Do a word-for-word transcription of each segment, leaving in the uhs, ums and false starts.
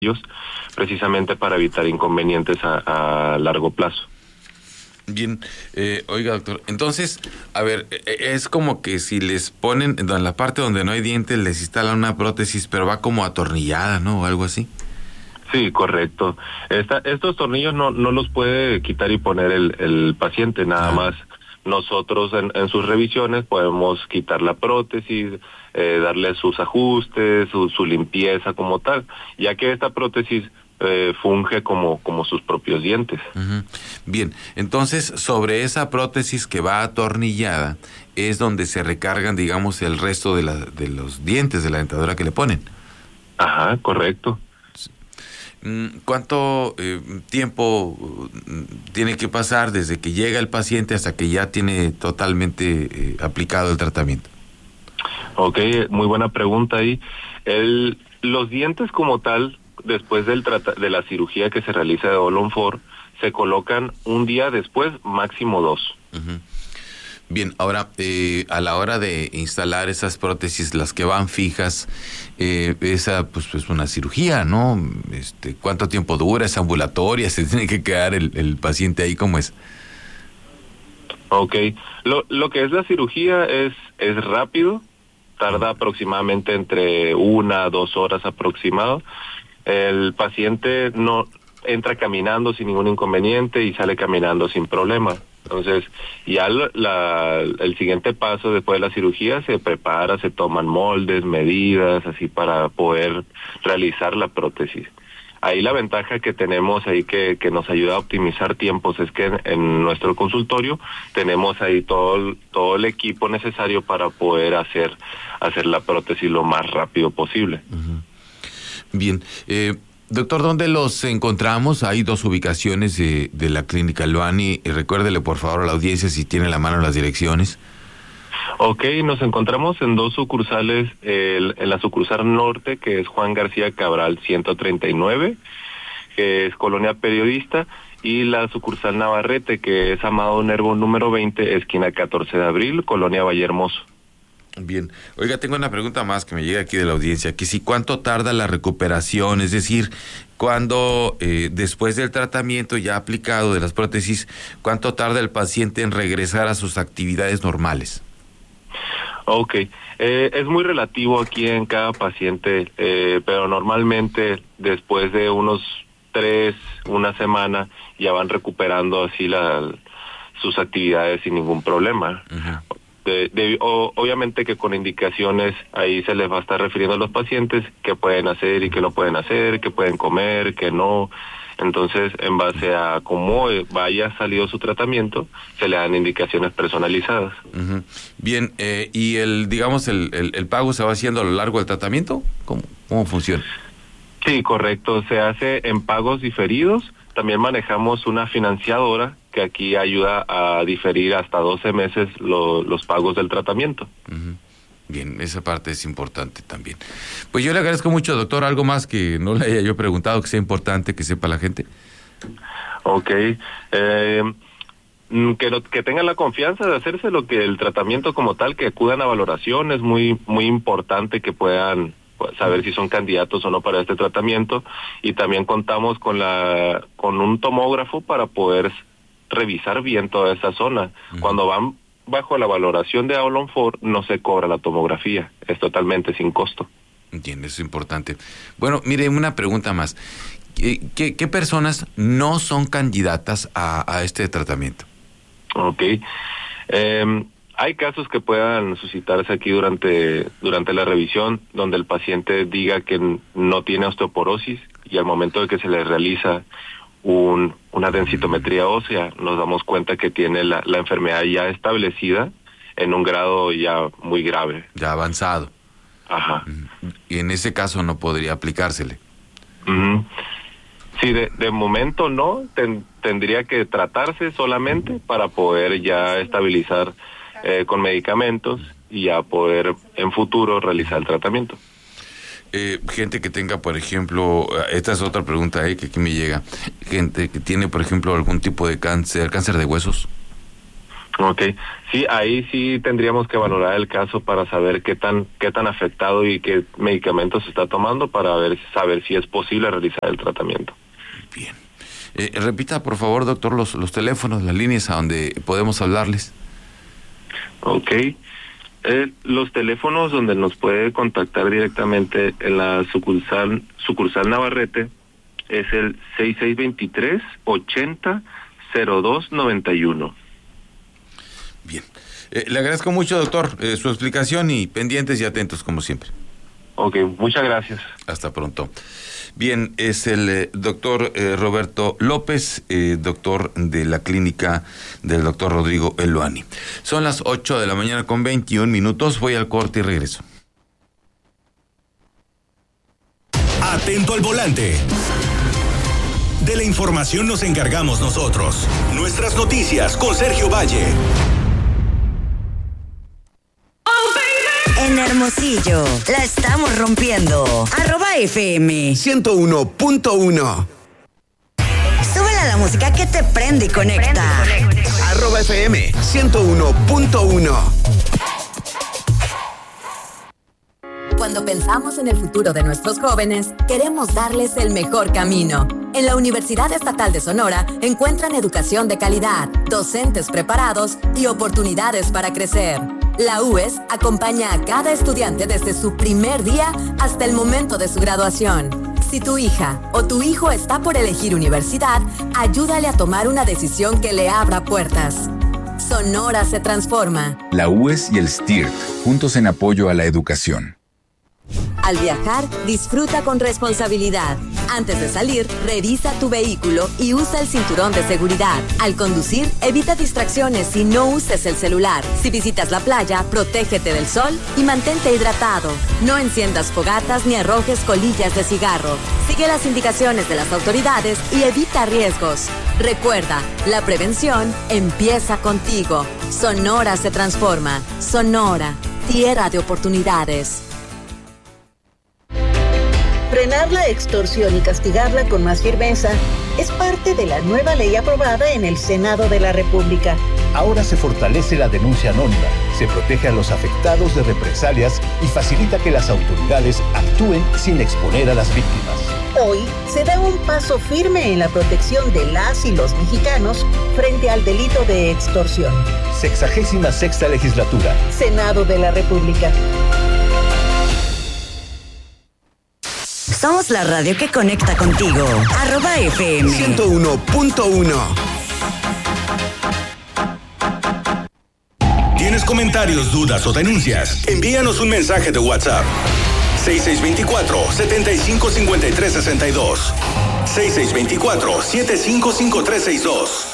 ellos, precisamente para evitar inconvenientes a, a largo plazo. Bien, eh, oiga doctor, entonces, a ver, es como que si les ponen en la parte donde no hay dientes, les instalan una prótesis, pero va como atornillada, ¿no? O algo así. Sí, correcto. Esta, estos tornillos no, no los puede quitar y poner el, el paciente, nada ah. más. Nosotros en, en sus revisiones podemos quitar la prótesis, eh, darle sus ajustes, su, su limpieza como tal, ya que esta prótesis eh, funge como, como sus propios dientes. Uh-huh. Bien, entonces sobre esa prótesis que va atornillada es donde se recargan, digamos, el resto de, la, de los dientes de la dentadura que le ponen. Ajá, correcto. ¿Cuánto eh, tiempo tiene que pasar desde que llega el paciente hasta que ya tiene totalmente eh, aplicado el tratamiento? Ok, muy buena pregunta ahí. El, los dientes como tal, después del trata, de la cirugía que se realiza de All-on-Four, se colocan un día después, máximo dos. Uh-huh. Bien, ahora, eh, a la hora de instalar esas prótesis, las que van fijas, eh, esa pues es una cirugía, ¿no? Este, ¿cuánto tiempo dura? ¿Es ambulatoria? ¿Se tiene que quedar el, el paciente ahí? ¿Cómo es? Ok, lo, lo que es la cirugía es, es rápido, tarda aproximadamente entre una a dos horas aproximado. El paciente no entra caminando sin ningún inconveniente y sale caminando sin problema. Entonces, ya la, el siguiente paso después de la cirugía se prepara, se toman moldes, medidas, así para poder realizar la prótesis. Ahí la ventaja que tenemos ahí que, que nos ayuda a optimizar tiempos es que en, en nuestro consultorio tenemos ahí todo, todo el equipo necesario para poder hacer, hacer la prótesis lo más rápido posible. Uh-huh. Bien, eh... Doctor, ¿dónde los encontramos? Hay dos ubicaciones de, de la Clínica Loani. Recuérdele, por favor, a la audiencia si tiene a la mano las direcciones. Ok, nos encontramos en dos sucursales, el, en la sucursal norte, que es Juan García Cabral ciento treinta y nueve, que es Colonia Periodista, y la sucursal Navarrete, que es Amado Nervo número veinte, esquina catorce de abril, Colonia Vallehermoso. Bien, oiga, tengo una pregunta más que me llega aquí de la audiencia, que si cuánto tarda la recuperación, es decir, cuando eh, después del tratamiento ya aplicado de las prótesis, cuánto tarda el paciente en regresar a sus actividades normales. Ok, eh, es muy relativo aquí en cada paciente, eh, pero normalmente después de unos tres, una semana, ya van recuperando así la, sus actividades sin ningún problema. Uh-huh. De, de, o, obviamente que con indicaciones ahí se les va a estar refiriendo a los pacientes qué pueden hacer y qué no pueden hacer, qué pueden comer, qué no. Entonces, en base a cómo vaya salido su tratamiento, se le dan indicaciones personalizadas. Uh-huh. Bien, eh, y el, digamos, el, el, el pago se va haciendo a lo largo del tratamiento. ¿Cómo, cómo funciona? Sí, correcto. Se hace en pagos diferidos. También manejamos una financiadora que aquí ayuda a diferir hasta doce meses lo, los pagos del tratamiento. Uh-huh. Bien, esa parte es importante también. Pues yo le agradezco mucho, doctor. ¿Algo más que no le haya yo preguntado que sea importante que sepa la gente? Ok. Eh, que, lo, que tengan la confianza de hacerse lo que el tratamiento como tal, que acudan a valoración. Es muy, muy importante que puedan saber si son candidatos o no para este tratamiento, y también contamos con la con un tomógrafo para poder revisar bien toda esa zona. Uh-huh. Cuando van bajo la valoración de All-on-Four no se cobra la tomografía, es totalmente sin costo. Entiendo, eso es importante. Bueno, mire, una pregunta más. ¿Qué, qué, qué personas no son candidatas a, a este tratamiento? Ok. Eh, Hay casos que puedan suscitarse aquí durante durante la revisión, donde el paciente diga que no tiene osteoporosis y al momento de que se le realiza un, una densitometría ósea, nos damos cuenta que tiene la, la enfermedad ya establecida en un grado ya muy grave. Ya avanzado. Ajá. Y en ese caso no podría aplicársele. Uh-huh. Sí, de, de momento no, ten, tendría que tratarse solamente para poder ya estabilizar Eh, con medicamentos y ya poder en futuro realizar el tratamiento. Eh, gente que tenga, por ejemplo, esta es otra pregunta eh, que aquí me llega, gente que tiene, por ejemplo, algún tipo de cáncer, cáncer de huesos. Ok, sí, ahí sí tendríamos que valorar el caso para saber qué tan qué tan afectado y qué medicamentos se está tomando para ver saber si es posible realizar el tratamiento. Bien. Eh, repita, por favor, doctor, los, los teléfonos, las líneas a donde podemos hablarles. Ok. Eh, los teléfonos donde nos puede contactar directamente en la sucursal, sucursal Navarrete es el seis seis dos tres, ochenta, cero dos noventa y uno. Bien. Eh, le agradezco mucho, doctor, eh, su explicación y pendientes y atentos, como siempre. Ok, muchas gracias. Hasta pronto. Bien, es el eh, doctor eh, Roberto López, eh, doctor de la clínica del doctor Rodrigo Eluani. Son las ocho de la mañana con veintiún minutos. Voy al corte y regreso. Atento al volante. De la información nos encargamos nosotros. Nuestras noticias con Sergio Valle. En Hermosillo, la estamos rompiendo. Arroba F M ciento uno punto uno. Súbele a la música que te prende y conecta. Arroba F M ciento uno punto uno. Cuando pensamos en el futuro de nuestros jóvenes, queremos darles el mejor camino. En la Universidad Estatal de Sonora encuentran educación de calidad, docentes preparados y oportunidades para crecer. La U E S acompaña a cada estudiante desde su primer día hasta el momento de su graduación. Si tu hija o tu hijo está por elegir universidad, ayúdale a tomar una decisión que le abra puertas. Sonora se transforma. La U E S y el S T I R T, juntos en apoyo a la educación. Al viajar, disfruta con responsabilidad. Antes de salir, revisa tu vehículo y usa el cinturón de seguridad. Al conducir, evita distracciones y no uses el celular. Si visitas la playa, protégete del sol y mantente hidratado. No enciendas fogatas ni arrojes colillas de cigarro. Sigue las indicaciones de las autoridades y evita riesgos. Recuerda, la prevención empieza contigo. Sonora se transforma. Sonora, tierra de oportunidades. Frenar la extorsión y castigarla con más firmeza es parte de la nueva ley aprobada en el Senado de la República. Ahora se fortalece la denuncia anónima, se protege a los afectados de represalias y facilita que las autoridades actúen sin exponer a las víctimas. Hoy se da un paso firme en la protección de las y los mexicanos frente al delito de extorsión. Sexagésima sexta legislatura. Senado de la República. Somos la radio que conecta contigo. Arroba F M ciento uno punto uno. ¿Tienes comentarios, dudas o denuncias? Envíanos un mensaje de WhatsApp. seis seis dos cuatro, siete cinco cinco tres seis dos. seis seis dos cuatro, siete cinco cinco tres seis dos.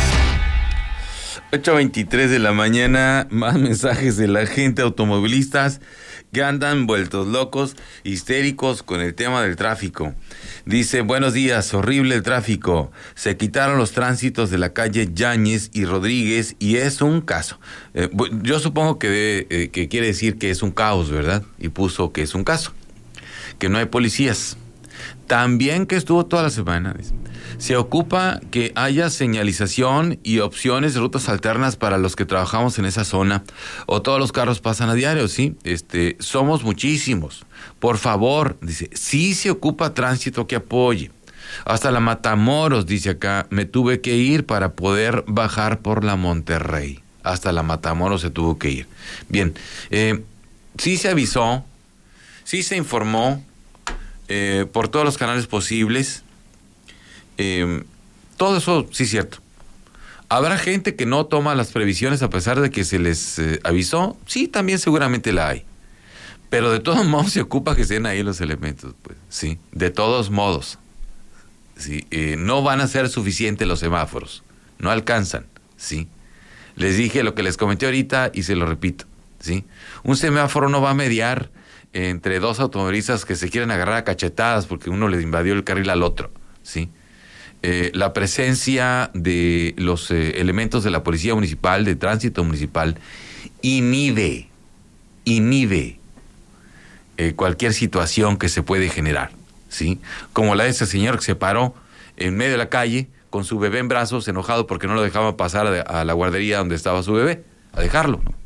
ocho veintitrés de la mañana, más mensajes de la gente, automovilistas que andan vueltos locos, histéricos con el tema del tráfico. Dice, buenos días, horrible el tráfico. Se quitaron los tránsitos de la calle Yáñez y Rodríguez y es un caso. Eh, yo supongo que, de, eh, que quiere decir que es un caos, ¿verdad? Y puso que es un caso, que no hay policías. También que estuvo toda la semana. Se ocupa que haya señalización y opciones de rutas alternas para los que trabajamos en esa zona. O todos los carros pasan a diario, ¿sí? Este, somos muchísimos. Por favor, dice, sí se ocupa tránsito que apoye. Hasta la Matamoros, dice acá, me tuve que ir para poder bajar por la Monterrey. Hasta la Matamoros se tuvo que ir. Bien, eh, sí se avisó, sí se informó, Eh, por todos los canales posibles. Eh, todo eso sí es cierto. ¿Habrá gente que no toma las previsiones a pesar de que se les eh, avisó? Sí, también seguramente la hay. Pero de todos modos se ocupa que estén ahí los elementos, pues, sí, de todos modos. Sí, eh, no van a ser suficientes los semáforos, no alcanzan, sí. Les dije lo que les comenté ahorita y se lo repito, sí. Un semáforo no va a mediar entre dos automovilistas que se quieren agarrar a cachetadas porque uno le invadió el carril al otro, ¿sí? Eh, la presencia de los eh, elementos de la Policía Municipal, de Tránsito Municipal, inhibe, inhibe eh, cualquier situación que se puede generar, ¿sí? Como la de ese señor que se paró en medio de la calle con su bebé en brazos, enojado porque no lo dejaba pasar a, a la guardería donde estaba su bebé, a dejarlo, ¿no?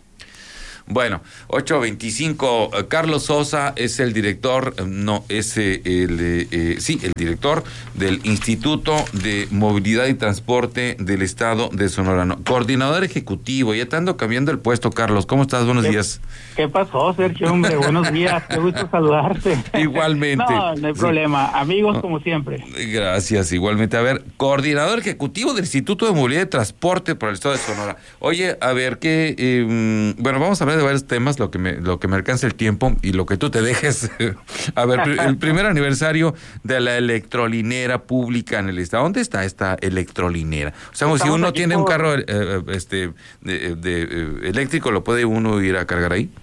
Bueno, ocho veinticinco, Carlos Sosa es el director, no, es el, eh, eh, sí, el director del Instituto de Movilidad y Transporte del Estado de Sonora, no, coordinador ejecutivo. Ya te ando cambiando el puesto, Carlos. ¿Cómo estás? Buenos ¿Qué, días. ¿Qué pasó, Sergio? Hombre, buenos días. Qué gusto saludarte. Igualmente. No, no hay sí. problema. Amigos, como siempre. Gracias, igualmente. A ver, coordinador ejecutivo del Instituto de Movilidad y Transporte por el Estado de Sonora. Oye, a ver, ¿qué? Eh, bueno, vamos a hablar de varios temas, lo que me lo que me alcance el tiempo y lo que tú te dejes. A ver, el primer aniversario de la electrolinera pública en el estado. ¿Dónde está esta electrolinera? O sea, si uno tiene por... un carro eh, este de, de, de, eléctrico, ¿lo puede uno ir a cargar ahí?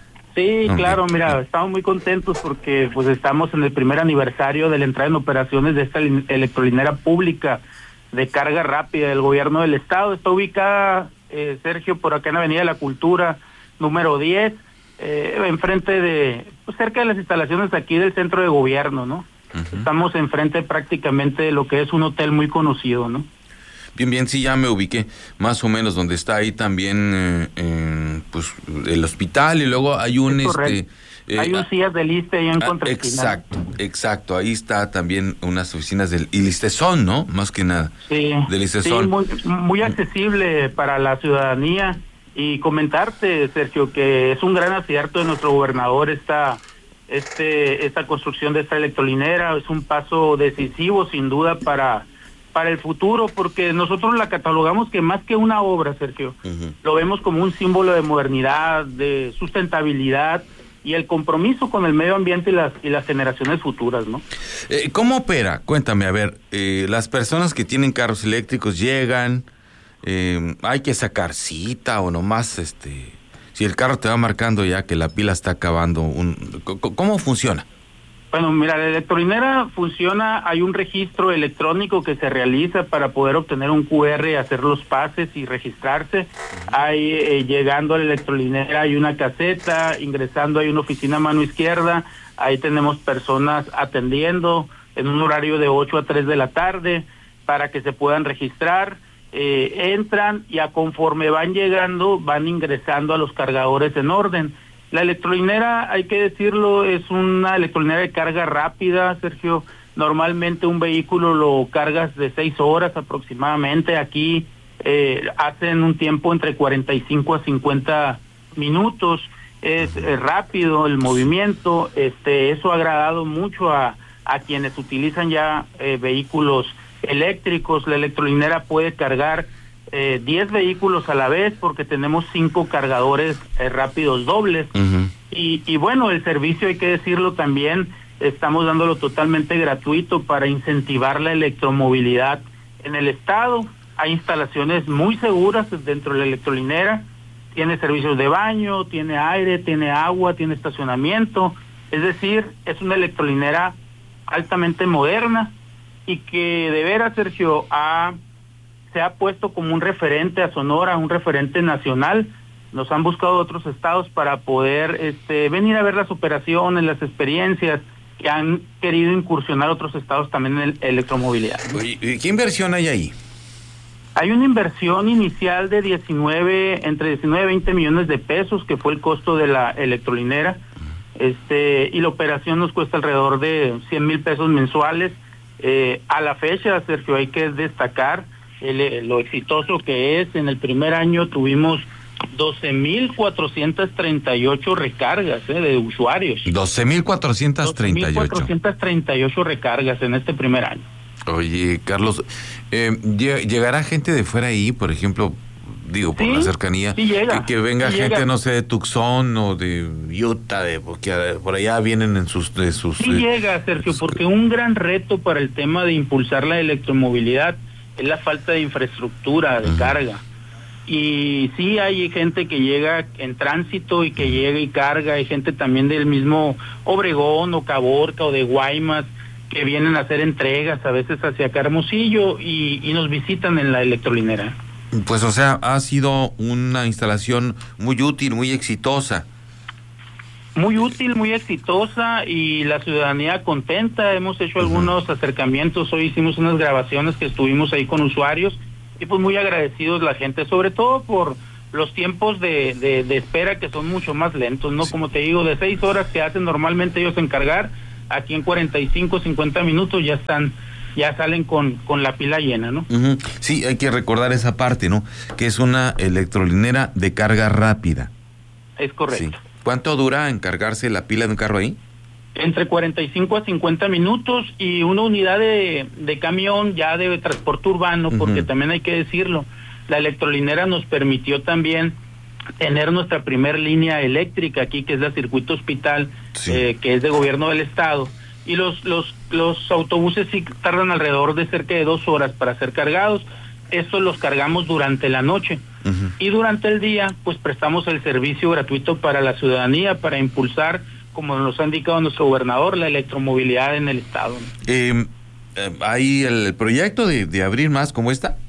Sí, okay. Claro, mira, sí. Estamos muy contentos porque pues estamos en el primer aniversario de la entrada en operaciones de esta electrolinera pública de carga rápida del gobierno del estado. Está ubicada, eh, Sergio, por acá en Avenida de la Cultura, número diez, eh, enfrente de, pues cerca de las instalaciones aquí del centro de gobierno, ¿no? Uh-huh. Estamos enfrente prácticamente de lo que es un hotel muy conocido, ¿no? Bien, bien, sí, ya me ubiqué más o menos donde está ahí también, eh, eh, pues, el hospital y luego hay un, este... Eh, hay un sillas del I S S S T E ahí en ah, contraesquina. Exacto, exacto, ahí está también unas oficinas del ILISTESON, ¿no? Más que nada. Sí, del ILISTESON. Sí, muy, muy accesible para la ciudadanía. Y comentarte, Sergio, que es un gran acierto de nuestro gobernador esta, este, esta construcción de esta electrolinera. Es un paso decisivo, sin duda, para, para el futuro, porque nosotros la catalogamos que más que una obra, Sergio, uh-huh. lo vemos como un símbolo de modernidad, de sustentabilidad y el compromiso con el medio ambiente y las, y las generaciones futuras, ¿no? Eh, ¿Cómo opera? Cuéntame, a ver, eh, las personas que tienen carros eléctricos llegan... Eh, hay que sacar cita o nomás, este, si el carro te va marcando ya que la pila está acabando, un, ¿cómo funciona? Bueno, mira, la electrolinera funciona, hay un registro electrónico que se realiza para poder obtener un cu erre, hacer los pases y registrarse. Uh-huh. Hay, eh, llegando a la electrolinera hay una caseta, ingresando hay una oficina a mano izquierda, ahí tenemos personas atendiendo en un horario de ocho a tres de la tarde para que se puedan registrar. Eh, entran y a conforme van llegando van ingresando a los cargadores en orden. La electrolinera, hay que decirlo, es una electrolinera de carga rápida, Sergio. Normalmente un vehículo lo cargas de seis horas aproximadamente. Aquí eh, hacen un tiempo entre cuarenta y cinco a cincuenta minutos. Es, es rápido el movimiento. Este, eso ha agradado mucho a, a quienes utilizan ya eh, vehículos eléctricos. La electrolinera puede cargar eh, diez vehículos a la vez porque tenemos cinco cargadores eh, rápidos dobles. Uh-huh. y, y bueno, el servicio, hay que decirlo también, estamos dándolo totalmente gratuito para incentivar la electromovilidad en el estado. Hay instalaciones muy seguras dentro de la electrolinera, tiene servicios de baño, tiene aire, tiene agua, tiene estacionamiento, es decir, es una electrolinera altamente moderna y que de veras, Sergio, ha, se ha puesto como un referente a Sonora, un referente nacional. Nos han buscado otros estados para poder este, venir a ver las operaciones, las experiencias, que han querido incursionar otros estados también en electromovilidad. ¿Y qué inversión hay ahí? Hay una inversión inicial de diecinueve, entre diecinueve y veinte millones de pesos, que fue el costo de la electrolinera, este, y la operación nos cuesta alrededor de cien mil pesos mensuales. Eh, a la fecha, Sergio, hay que destacar el, lo exitoso que es. En el primer año tuvimos doce mil cuatrocientas treinta y ocho recargas eh, de usuarios. doce mil cuatrocientas treinta y ocho. doce mil cuatrocientas treinta y ocho recargas en este primer año. Oye, Carlos, eh, ¿llegará gente de fuera ahí, por ejemplo, digo, por sí, la cercanía, sí llega, que, que venga sí gente, llega. no sé, de Tucson o de Utah, de, porque por allá vienen en sus... De sus sí eh, llega, Sergio, porque un gran reto para el tema de impulsar la electromovilidad es la falta de infraestructura de uh-huh. carga. Y sí hay gente que llega en tránsito y que llega y carga, hay gente también del mismo Obregón o Caborca o de Guaymas que vienen a hacer entregas a veces hacia Hermosillo y, y nos visitan en la electrolinera. Pues o sea, ha sido una instalación muy útil, muy exitosa. muy útil, muy exitosa y la ciudadanía contenta. Hemos hecho uh-huh. algunos acercamientos, hoy hicimos unas grabaciones que estuvimos ahí con usuarios y pues muy agradecidos la gente, sobre todo por los tiempos de, de, de espera que son mucho más lentos, ¿no? Sí. Como te digo, de seis horas que hacen normalmente ellos encargar, aquí en cuarenta y cinco, cincuenta minutos ya están, ya salen con, con la pila llena, ¿no? Uh-huh. Sí, hay que recordar esa parte, ¿no? Que es una electrolinera de carga rápida. Es correcto. Sí. ¿Cuánto dura en cargarse la pila de un carro ahí? Entre cuarenta y cinco a cincuenta minutos y una unidad de, de camión ya de transporte urbano, uh-huh. porque también hay que decirlo, la electrolinera nos permitió también tener nuestra primer línea eléctrica aquí, que es la Circuito Hospital, sí. eh, que es de gobierno del estado, y los, los, los autobuses sí tardan alrededor de cerca de dos horas para ser cargados. Estos los cargamos durante la noche. Uh-huh. Y durante el día, pues prestamos el servicio gratuito para la ciudadanía, para impulsar, como nos ha indicado nuestro gobernador, la electromovilidad en el estado. Eh, ¿Hay el proyecto de, de abrir más como esta?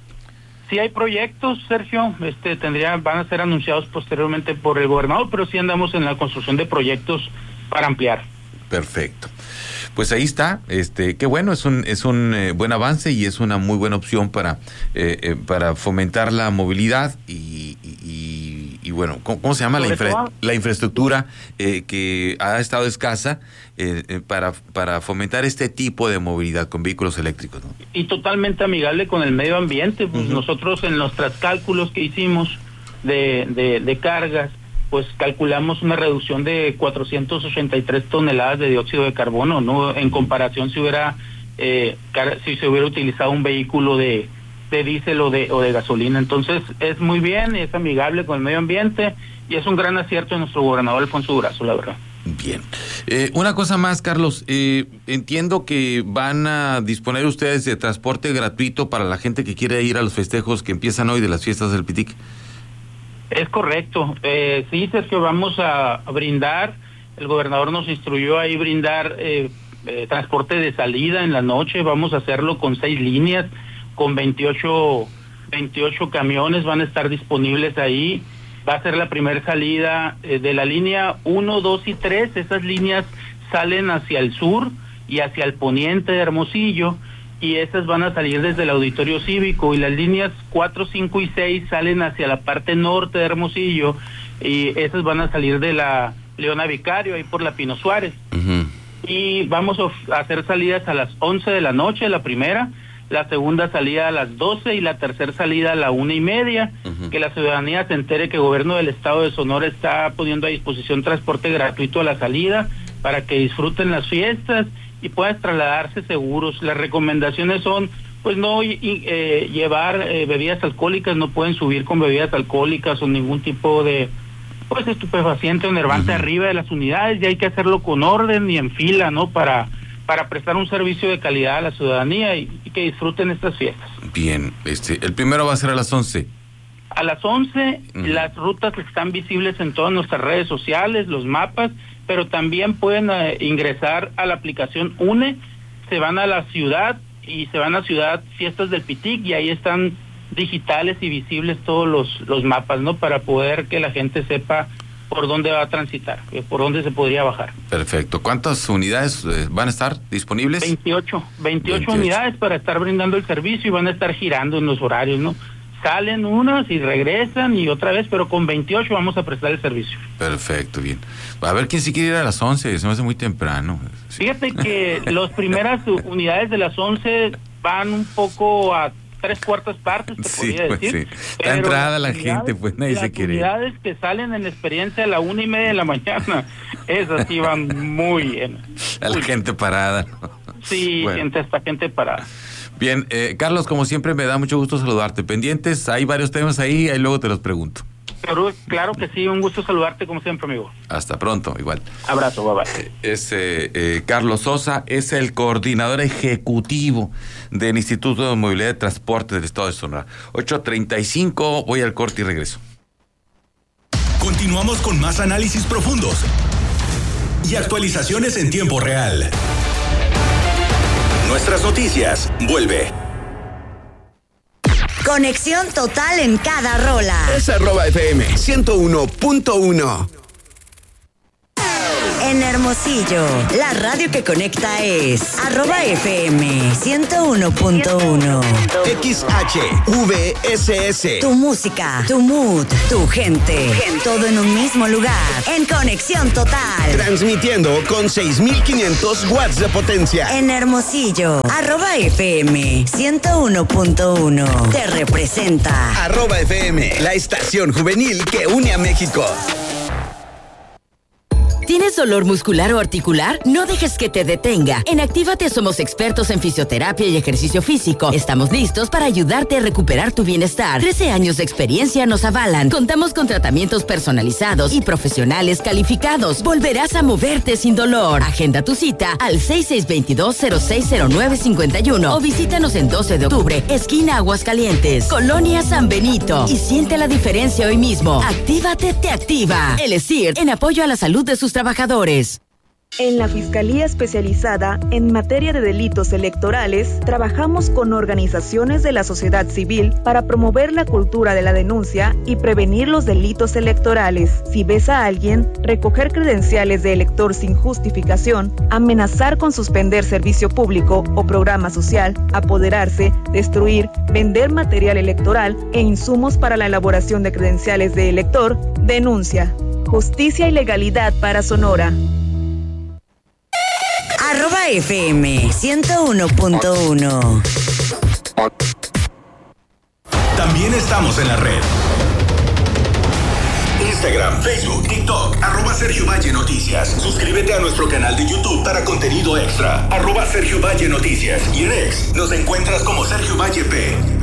Sí hay proyectos, Sergio, este tendría, van a ser anunciados posteriormente por el gobernador, pero sí andamos en la construcción de proyectos para ampliar. Perfecto. Pues ahí está, este, qué bueno, es un es un eh, buen avance y es una muy buena opción para eh, eh, para fomentar la movilidad y, y, y, y bueno, ¿cómo, cómo se llama la, infra, la infraestructura eh, que ha estado escasa eh, eh, para para fomentar este tipo de movilidad con vehículos eléctricos, ¿no? Y totalmente amigable con el medio ambiente, pues uh-huh. nosotros en nuestros cálculos que hicimos de, de, de cargas, pues calculamos una reducción de cuatrocientas ochenta y tres toneladas de dióxido de carbono, ¿no? En comparación si hubiera eh, si se hubiera utilizado un vehículo de, de diésel o de, o de gasolina. Entonces es muy bien, es amigable con el medio ambiente y es un gran acierto de nuestro gobernador Alfonso Durazo, la verdad. Bien. Eh, una cosa más, Carlos, eh, entiendo que van a disponer ustedes de transporte gratuito para la gente que quiere ir a los festejos que empiezan hoy de las fiestas del Pitic. Es correcto, eh, sí, Sergio, vamos a, a brindar, el gobernador nos instruyó ahí brindar eh, eh, transporte de salida en la noche, vamos a hacerlo con seis líneas, con veintiocho, veintiocho camiones van a estar disponibles ahí, va a ser la primera salida eh, de la línea uno, dos y tres, esas líneas salen hacia el sur y hacia el poniente de Hermosillo, y esas van a salir desde el Auditorio Cívico, y las líneas cuatro, cinco y seis salen hacia la parte norte de Hermosillo, y esas van a salir de la Leona Vicario, ahí por la Pino Suárez. Uh-huh. Y vamos a hacer salidas a las once de la noche, la primera, la segunda salida a las doce y la tercera salida a la una y media, uh-huh. que la ciudadanía se entere que el gobierno del estado de Sonora está poniendo a disposición transporte gratuito a la salida para que disfruten las fiestas y puedan trasladarse seguros. Las recomendaciones son, pues no y, eh, llevar eh, bebidas alcohólicas, no pueden subir con bebidas alcohólicas o ningún tipo de pues estupefaciente o enervante uh-huh. arriba de las unidades, y hay que hacerlo con orden y en fila, ¿no? Para para prestar un servicio de calidad a la ciudadanía y, y que disfruten estas fiestas. Bien, este, el primero va a ser a las once. A las once, uh-huh. las rutas están visibles en todas nuestras redes sociales, los mapas, pero también pueden eh, ingresar a la aplicación UNE, se van a la ciudad y se van a Ciudad Fiestas del Pitic, y ahí están digitales y visibles todos los, los mapas, ¿no? Para poder que la gente sepa por dónde va a transitar, por dónde se podría bajar. Perfecto. ¿Cuántas unidades eh, van a estar disponibles? veintiocho, veintiocho unidades para estar brindando el servicio, y van a estar girando en los horarios, ¿no? Salen unas y regresan y otra vez, pero con veintiocho vamos a prestar el servicio. Perfecto, bien. A ver quién sí quiere ir a las once, se me hace muy temprano. Sí. Fíjate que las primeras unidades de las once van un poco a tres cuartas partes, te sí, podría pues decir. Sí. Está entrada la gente, pues nadie se quiere. Las unidades que salen en la experiencia a la una y media de la mañana, esas sí van muy bien. A la gente parada. Sí, bueno. gente hasta gente parada. Bien, eh, Carlos, como siempre me da mucho gusto saludarte. Pendientes, hay varios temas ahí, ahí luego te los pregunto. Pero, claro que sí, un gusto saludarte como siempre, amigo. Hasta pronto, igual. Abrazo, bye bye. Eh, es eh, eh, Carlos Sosa, es el coordinador ejecutivo del Instituto de Movilidad y Transporte del Estado de Sonora. ocho treinta y cinco, voy al corte y regreso. Continuamos con más análisis profundos y actualizaciones en tiempo real. Nuestras noticias, vuelve. Conexión total en cada rola. Es arroba F M ciento uno punto uno. En Hermosillo, la radio que conecta es arroba F M ciento uno punto uno. X H V S S. Tu música, tu mood, tu gente, todo en un mismo lugar. En conexión total. Transmitiendo con seis mil quinientos watts de potencia. En Hermosillo, arroba F M ciento uno punto uno. Te representa. Arroba F M, la estación juvenil que une a México. ¿Tienes dolor muscular o articular? No dejes que te detenga. En Actívate somos expertos en fisioterapia y ejercicio físico. Estamos listos para ayudarte a recuperar tu bienestar. trece años de experiencia nos avalan. Contamos con tratamientos personalizados y profesionales calificados. Volverás a moverte sin dolor. Agenda tu cita al seis seis dos dos, cero seis cero nueve cinco uno o visítanos en doce de octubre, esquina Aguascalientes, Colonia San Benito. Y siente la diferencia hoy mismo. Actívate te activa. El E S I R en apoyo a la salud de sus trabajadores. En la Fiscalía Especializada en Materia de Delitos Electorales, trabajamos con organizaciones de la sociedad civil para promover la cultura de la denuncia y prevenir los delitos electorales. Si ves a alguien recoger credenciales de elector sin justificación, amenazar con suspender servicio público o programa social, apoderarse, destruir, vender material electoral e insumos para la elaboración de credenciales de elector, denuncia. Justicia y legalidad para Sonora. Arroba F M ciento uno punto uno. También estamos en la red. Instagram, Facebook, TikTok, arroba Sergio Valle Noticias. Suscríbete a nuestro canal de YouTube para contenido extra. Arroba Sergio Valle Noticias. Y en X nos encuentras como Sergio Valle P.